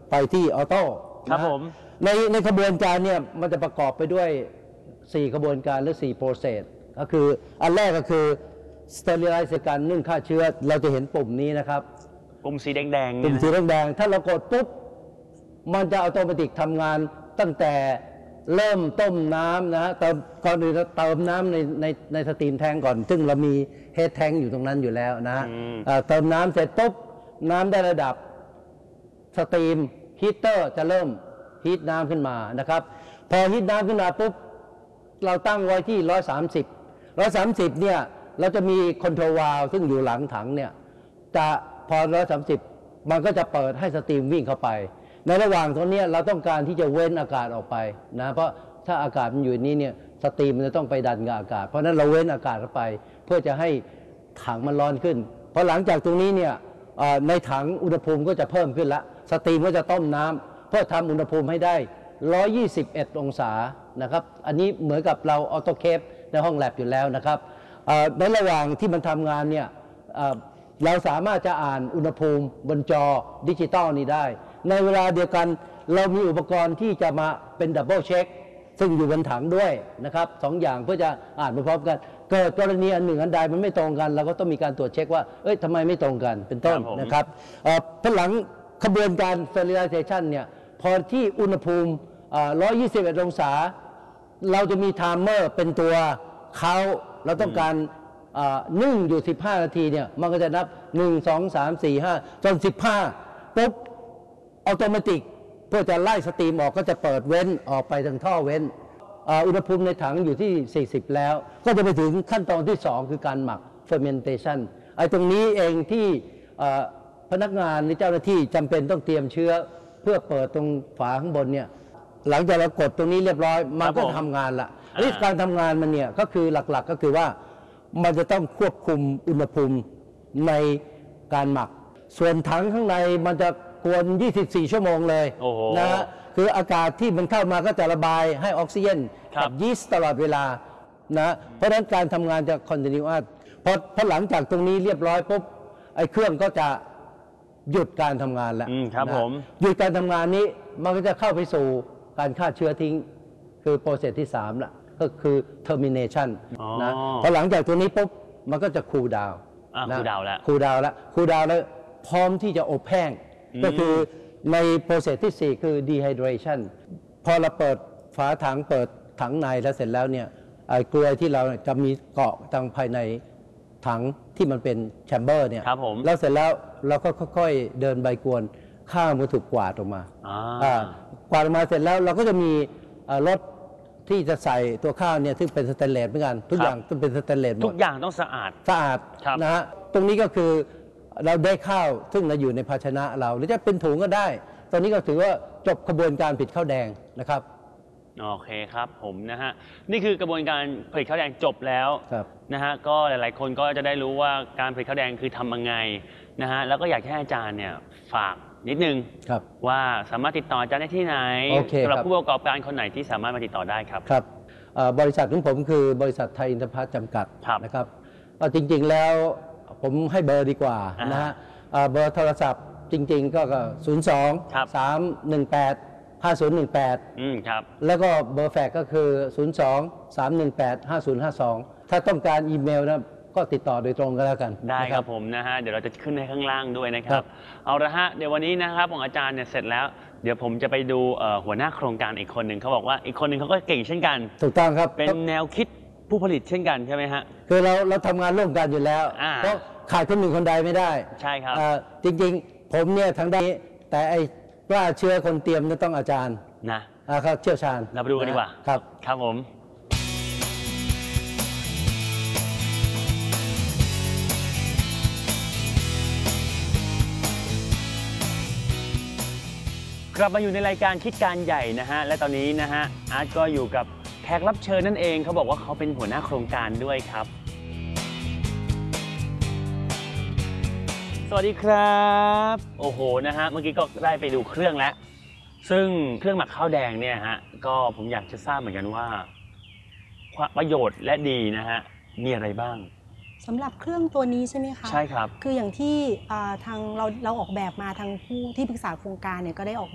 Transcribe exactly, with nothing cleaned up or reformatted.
ไปที่ออโต้ครับผมในในกระบวนการเนี่ยมันจะประกอบไปด้วยสี่กระบวนการหรือสี่ process ก็คืออันแรกก็คือ sterilize การนึ่งฆ่าเชื้อเราจะเห็นปุ่มนี้นะครับปุ่มสีแดงๆปุ่มสีแดงๆถ้าเรากดปุ๊บมันจะอัตโนมัติทำงานตั้งแต่เริ่มต้มน้ำนะฮะเติมก่อนอื่นเราเติมน้ำในในในสตรีมแทงก่อนซึ่งเรามีเฮดแทงอยู่ตรงนั้นอยู่แล้วนะฮะเติมน้ำเสร็จปุ๊บน้ำได้ระดับสตรีมฮีเตอร์จะเริ่มฮีทน้ำขึ้นมานะครับพอฮีทน้ำขึ้นมาปุ๊บเราตั้งไว้ที่ร้อยสามสิบร้อยสามสิบเนี่ยเราจะมีคอนโทรลวาล์วซึ่งอยู่หลังถังเนี่ยจะพอร้อยสามสิบมันก็จะเปิดให้สตรีมวิ่งเข้าไปในระหว่างตรงนี้เราต้องการที่จะเว้นอากาศออกไปนะเพราะถ้าอากาศมันอยู่นี้เนี่ยสตรีมมันจะต้องไปดันกับอากาศเพราะนั้นเราเว้นอากาศเข้าไปเพื่อจะให้ถังมันร้อนขึ้นพอหลังจากตรงนี้เนี่ยในถังอุณหภูมิก็จะเพิ่มขึ้นละสตรีมก็จะต้มน้ำเพื่อทำอุณหภูมิให้ได้หนึ่งร้อยยี่สิบเอ็ดองศานะครับอันนี้เหมือนกับเราออโตเคปในห้องแลบอยู่แล้วนะครับในระหว่างที่มันทำงานเนี่ยเราสามารถจะอ่านอุณหภูมิบนจอดิจิตอลนี้ได้ในเวลาเดียวกันเรามีอุปกรณ์ที่จะมาเป็นดับเบิลเช็คซึ่งอยู่บนถังด้วยนะครับสองอย่างเพื่อจะอ่านพร้อมกันเกิดกรณีอันหนึ่งอันใดมันไม่ตรงกันเราก็ต้องมีการตรวจเช็คว่าเอ้ยทำไมไม่ตรงกันเป็นต้นนะครับพอหลังขบวนการ sterilization เนี่ยพอที่อุณหภูมิหนึ่งร้อยยี่สิบเอ็ดองศาเราจะมีไทม์เมอร์เป็นตัวเขาเราต้องการนึ่งอยู่สิบห้านาทีเนี่ยมันก็จะนับหนึ่ง สอง สาม สี่ ห้าจนสิบห้าปุ๊บอัตโนมัติเพื่อจะไล่สตรีมออกก็จะเปิดเว้นออกไปทางท่อเว้นอุณหภูมิในถังอยู่ที่สี่สิบแล้วก็จะไปถึงขั้นตอนที่สองคือการหมัก fermentation ไอ้ตรงนี้เองที่พนักงานหรือเจ้าหน้าที่จำเป็นต้องเตรียมเชื้อเพื่อเปิดตรงฝาข้างบนเนี่ยหลังจากเรากดตรงนี้เรียบร้อยมันก็ทำงานละอันนี้การทำงานมันเนี่ยก็คือหลักๆก็คือว่ามันจะต้องควบคุมอุณหภูมิในการหมักส่วนถังข้างในมันจะกวนยี่สิบสี่ชั่วโมงเลยนะฮะคืออากาศที่มันเข้ามาก็จะระบายให้ออกซิเจนกับยีสต์ตลอดเวลานะเพราะฉะนั้นการทำงานจะคอนติเนียสพอพอหลังจากตรงนี้เรียบร้อยปุ๊บไอ้เครื่องก็จะหยุดการทำงานแล้วครับผมหยุดการทำงานนี้มันก็จะเข้าไปสู่การฆ่าเชื้อทิ้งคือโปรเซสที่สามละก็คือ termination นะพอหลังจากตัวนี้ปุ๊บมันก็จะคูลดาวน์คูลดาวน์แล้วคูลดาวน์แล้วคูลดาวน์แล้วพร้อมที่จะอบแห้งก็คือในโปรเซสที่สี่คือ dehydration พอเราเปิดฝาถังเปิดถังในแล้วเสร็จแล้วเนี่ยไอ้กลวยที่เราจะมีเกาะทางภายในถังที่มันเป็นแชมเบอร์เนี่ยแล้วเสร็จแล้วเราก็ค่อยๆเดินใบกวนข้าวมันถูกกวาดออกมากวาดออกมาเสร็จแล้วเราก็จะมีรถที่จะใส่ตัวข้าวเนี่ยซึ่งเป็นสแตนเลสเหมือนกันทุกอย่างต้องเป็นสแตนเลสหมดทุกอย่างต้องสะอาดสะอาดนะฮะตรงนี้ก็คือเราได้ข้าวซึ่งเราอยู่ในภาชนะเราหรือจะเป็นถุงก็ได้ตอนนี้ก็ถือว่าจบกระบวนการผลิตข้าวแดงนะครับโอเคครับผมนะฮะนี่คือกระบวนการผลิตข้าวแดงจบแล้วนะฮะก็หลายๆคนก็จะได้รู้ว่าการผลิตข้าวแดงคือทำยังไงนะฮะแล้วก็อยากให้อาจารย์เนี่ยฝากนิดนึงว่าสามารถติดต่ออาจารย์ได้ที่ไหนสำหรับผู้ประกอบการคนไหนที่สามารถมาติดต่อได้ครับครับบริษัทของผมคือบริษัทไทยอินทรพัฒน์จำกัดนะครับจริงๆแล้วผมให้เบอร์ดีกว่านะฮะเบอร์โทรศัพท์จริงๆก็ศูนย์ สอง สาม หนึ่ง แปด ห้า ศูนย์ หนึ่ง แปดแล้วก็เบอร์แฟกก็คือศูนย์ สอง สาม หนึ่ง แปด ห้า ศูนย์ ห้า สองถ้าต้องการอีเมลนะก็ติดต่อโดยตรงก็แล้วกันได้ครับผมนะฮะเดี๋ยวเราจะขึ้นให้ข้างล่างด้วยนะครับเอาละฮะเดี๋ยววันนี้นะครับของอาจารย์เนี่ยเสร็จแล้วเดี๋ยวผมจะไปดูหัวหน้าโครงการอีกคนหนึ่งเขาบอกว่าอีกคนหนึ่งเขาก็เก่งเช่นกันถูกต้องครับเป็นแนวคิดผู้ผลิตเช่นกันใช่ไหมฮะคือเราเราทำงานร่วมกันอยู่แล้วเพราะขาดคนหนึ่งคนใดไม่ได้ใช่ครับจริงๆผมเนี่ยทางด้านนี้แต่ไอ้กล้าเชื้อคนเตรียมต้องอาจารย์นะเขาเชี่ยวชาญเราไปดูกันดีกว่าครับครับผมกลับมาอยู่ในรายการคิดการใหญ่นะฮะและตอนนี้นะฮะอาร์ตก็อยู่กับแขกรับเชิญนั่นเองเขาบอกว่าเขาเป็นหัวหน้าโครงการด้วยครับสวัสดีครับโอ้โหนะฮะเมื่อกี้ก็ได้ไปดูเครื่องแล้วซึ่งเครื่องหมักข้าวแดงเนี่ยฮะก็ผมอยากจะทราบเหมือนกันว่าประโยชน์และดีนะฮะมีอะไรบ้างสำหรับเครื่องตัวนี้ใช่ไหมคะใช่ครับคืออย่างที่ทางเราเราออกแบบมาทางผู้ที่ปรึกษาโครงการเนี่ยก็ได้ออก